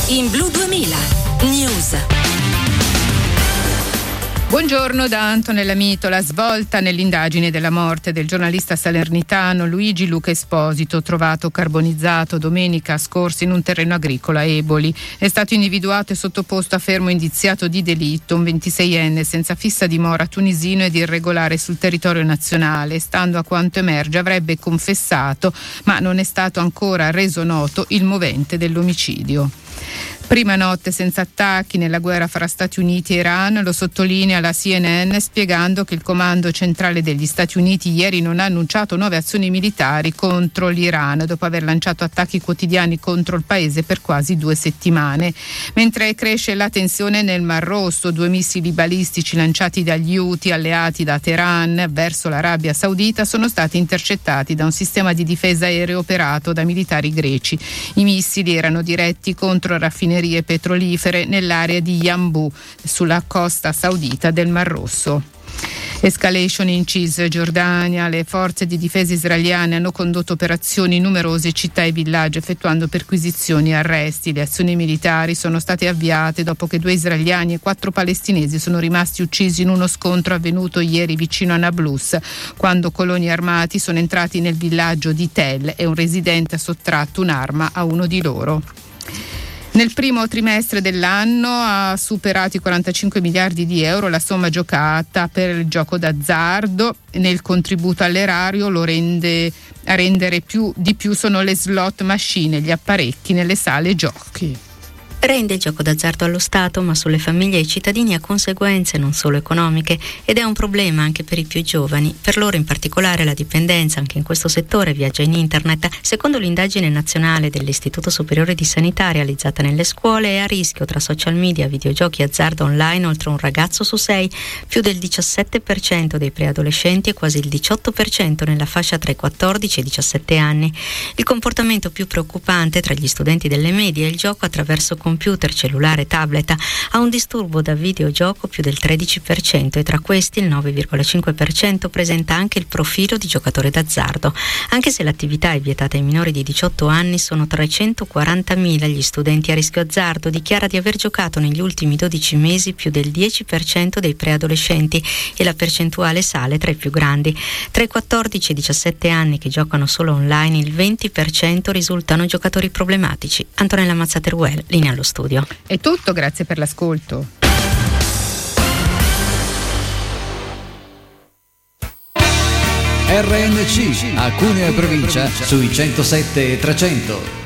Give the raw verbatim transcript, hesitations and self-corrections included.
In Blu duemila News. Buongiorno da Antonella Mito. La svolta nell'indagine della morte del giornalista salernitano Luigi Luca Esposito, trovato carbonizzato domenica scorsa in un terreno agricolo a Eboli. È stato individuato e sottoposto a fermo indiziato di delitto un ventiseienne senza fissa dimora tunisino ed irregolare sul territorio nazionale. Stando a quanto emerge, avrebbe confessato, ma non è stato ancora reso noto il movente dell'omicidio. Prima notte senza attacchi nella guerra fra Stati Uniti e Iran, lo sottolinea la C N N spiegando che il comando centrale degli Stati Uniti ieri non ha annunciato nuove azioni militari contro l'Iran dopo aver lanciato attacchi quotidiani contro il paese per quasi due settimane. Mentre cresce la tensione nel Mar Rosso, due missili balistici lanciati dagli Houthi alleati da Teheran verso l'Arabia Saudita sono stati intercettati da un sistema di difesa aereo operato da militari greci. I missili erano diretti contro raffinerie petrolifere nell'area di Yanbu, sulla costa saudita del Mar Rosso. Escalation in Cisgiordania. Le forze di difesa israeliane hanno condotto operazioni in numerose città e villaggi, effettuando perquisizioni e arresti. Le azioni militari sono state avviate dopo che due israeliani e quattro palestinesi sono rimasti uccisi in uno scontro avvenuto ieri vicino a Nablus, quando coloni armati sono entrati nel villaggio di Tel e un residente ha sottratto un'arma a uno di loro. Nel primo trimestre dell'anno ha superato i quarantacinque miliardi di euro la somma giocata per il gioco d'azzardo. Nel contributo all'erario lo rende, a rendere più di più sono le slot machine, gli apparecchi nelle sale giochi. Rende il gioco d'azzardo allo Stato, ma sulle famiglie e i cittadini ha conseguenze non solo economiche ed è un problema anche per i più giovani. Per loro in particolare la dipendenza anche in questo settore viaggia in internet. Secondo l'indagine nazionale dell'Istituto Superiore di Sanità realizzata nelle scuole, è a rischio tra social media, videogiochi e azzardo online oltre un ragazzo su sei, più del diciassette per cento dei preadolescenti e quasi il diciotto per cento nella fascia tra i quattordici e i diciassette anni. Il comportamento più preoccupante tra gli studenti delle medie è il gioco attraverso computer, cellulare, tablet. Ha un disturbo da videogioco più del tredici per cento e tra questi il nove virgola cinque per cento presenta anche il profilo di giocatore d'azzardo. Anche se l'attività è vietata ai minori di diciotto anni, sono trecentoquarantamila gli studenti a rischio azzardo. Dichiara di aver giocato negli ultimi dodici mesi più del dieci per cento dei preadolescenti e la percentuale sale tra i più grandi. Tra i quattordici e i diciassette anni che giocano solo online, il venti per cento risultano giocatori problematici. Antonella Mazzateruel, linea allo studio. È tutto, grazie per l'ascolto. R N C a Cuneo e provincia sui centosette e trecento.